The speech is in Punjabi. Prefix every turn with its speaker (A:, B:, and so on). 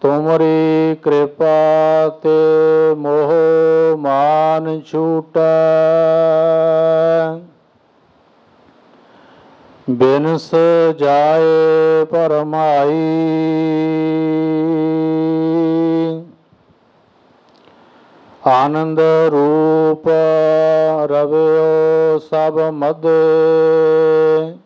A: ਤੁਮਰੀ ਕਿਰਪਾ ਤੇ ਮੋਹ ਮਾਨ ਛੂਟੈ। ਬਿਨਸ ਜਾਏ ਭਰਮਾਈ ਆਨੰਦ ਰੂਪ ਰਵਿਓ ਸਭ ਮਧੇ।